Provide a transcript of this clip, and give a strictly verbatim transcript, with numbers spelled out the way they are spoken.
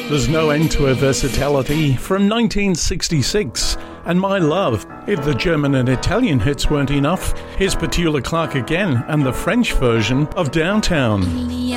There's No End to Her Versatility from nineteen sixty-six. And My Love. If the German and Italian hits weren't enough, here's Petula Clark again and the French version of Downtown.